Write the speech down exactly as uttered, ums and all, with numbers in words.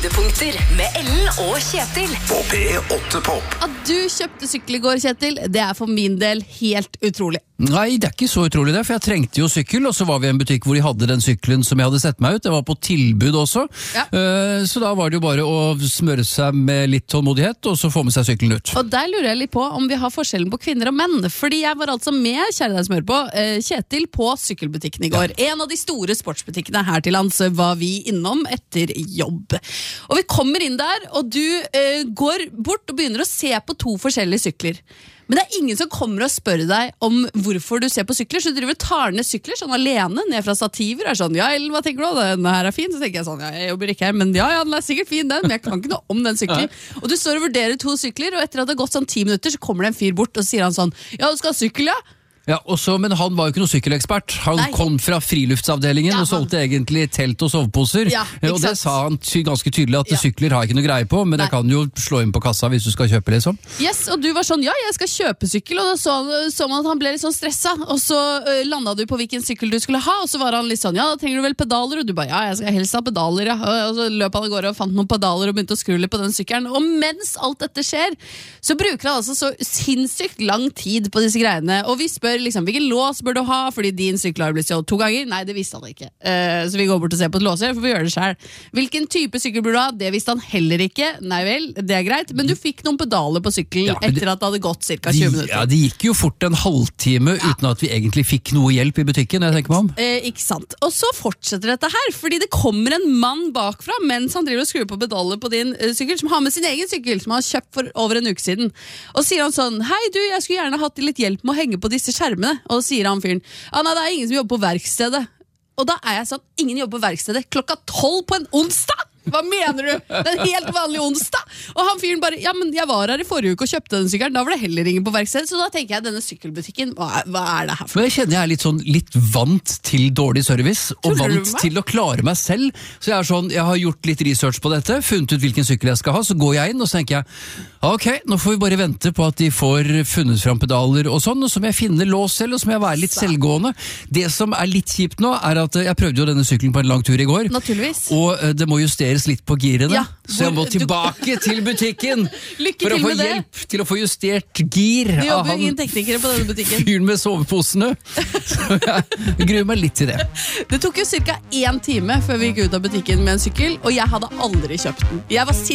Høydepunkter med Ellen og Kjetil På P åtte Pop. At du kjøpte sykkel i går, Kjetil, det er for min del helt utrolig. Nei, det er ikke så utrolig det, for jeg trengte jo sykkel, og så var vi i en butikk hvor de hadde den sykkelen som jeg hadde sett meg ut. Det var på tilbud også, Ja. uh, så da var det jo bare å smøre seg med litt tålmodighet, og så få med seg sykkelen ut. Og der lurer jeg litt på om vi har forskjellen på kvinner og menn. Fordi jeg var altså med, kjære deg smør på, eh, Kjetil på sykkelbutikken i går. En av de store sportsbutikkene her til lands var vi innom etter jobb. Og vi kommer inn der, og du eh, går bort og begynner å se på to forskjellige sykler. Men det er ingen som kommer og spør deg om hvorfor du ser på sykler, så du driver og tar ned sykler sånn alene, ned fra stativer, er sånn, ja, Ellen, hva tenker du da? Denne her er fin, så tenker jeg sånn, ja, jeg jobber ikke her, men ja, ja, den er sikkert fin den, men jeg kan ikke noe om den syklen. Og du står og vurderer to sykler, og etter at det har gått sånn ti minutter, så kommer det en fyr bort, og så sier han sånn, ja, du skal ha sykkel, ja? Ja, også, men han var jo ikke noen sykkelekspert. Han Nei. kom fra friluftsavdelingen Ja, og solgte egentlig telt og soveposer. Ja, ikke og det sant. sa han ty ganske tydelig at Ja. sykler har jeg ikke noe greie på, men Nei. jeg kan jo slå inn på kassa hvis du skal kjøpe, liksom. Yes, og du var sånn, ja, jeg skal kjøpe sykkel, og da så, så man at han ble litt sånn stressa, og så uh, landet du på hvilken sykkel du skulle ha, og så var han litt sånn, ja, da trenger du vel pedaler, og du bare, ja, jeg skal helst ha pedaler, ja, og så løp han av gårde og fant noen pedaler og begynte å skru litt på den sykkelen, og mens alt dette skjer, så bruker han altså så sinnssykt lang tid på disse greiene, og vi spør liksom, hvilken lås bør du ha, fordi din sykkel har blitt stjålet to ganger? Nei, det visste han ikke. Uh, så vi går bort og ser på et låser, for vi gjør det selv. Hvilken type sykkel bør du ha? Det visste han heller ikke. Nei vel, det er greit, men du fikk noen pedaler på sykkelen Ja, men etter det- at det hadde gått cirka De, tjue minutter. ja, det gikk jo fort en halvtime uten at vi egentlig fikk noe hjelp i butikken, jeg tenker meg om. Eh, ikke sant. Og så fortsetter dette her, fordi det kommer en mann bakfra mens han driver og skrur på pedaler på din eh, sykkel, som har med sin egen sykkel, som han har kjøpt for over en uke siden. Og sier han sånn, hei du, jeg skulle gjerne hatt litt hjelp med å henge på disse skjermene. Og så sier han fyren, ja nei, det er ingen som jobber på verkstedet. Og da er jeg sånn, ingen jobber på verkstedet klokka tolv på en onsdag! Hva mener du? Det er en helt vanlig onsdag. Og han fyren bare, ja, men jeg var her i forrige uke og kjøpte den sykkelen, da var det heller ingen på verkstedet, så da tenker jeg, denne sykkelbutikken, hva er, hva er det her for? Men jeg kjenner jeg er litt sånn litt vant til dårlig service, og Tuller du vant med meg? til å klare meg selv. Så jeg er sånn, jeg har gjort litt research på dette, funnet ut hvilken sykkel jeg skal ha, så går jeg inn, og så tenker jeg, ok, nå får vi bare vente på at de får funnet fram pedaler og sånn, og så må jeg finne lås selv, og så må jeg være litt selvgående. Det som er litt kjipt nå, er at jeg prøvde jo denne sykkelen på en lang tur i går, Naturligvis. og eh, det må justeres litt på girene, Ja, så jeg må hvor- du- tilbake til butikken Lykke for å til få med det. hjelp til å få justert gir Det av jobber jo han ingen teknikere på denne butikken. fyren med soveposene. Så jeg gruer meg litt til det. Det tok jo cirka én time før vi gikk ut av butikken med en sykkel, og jeg hadde aldri kjøpt den. Jeg var